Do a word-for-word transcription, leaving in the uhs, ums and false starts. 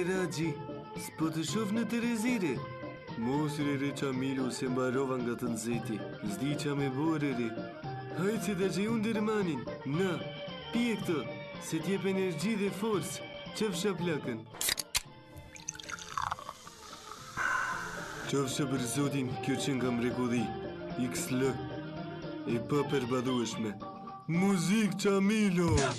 Ragji, s'po të shoh në Terezire. Mos rere Qamilu se mbarova nga të nxehti. S'di qa me bore re. Hajtë se të gjejun dërmanin. Na, pije këtë, se t'jep energji dhe forcë. Qëfsha plakën. Qofsha për zotin, kjo që nga mrekulli. X L. E pa përbadueshme. Muzik Qamilo!